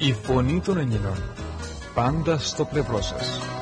Η φωνή των Ελλήνων, πάντα στο πλευρό σας.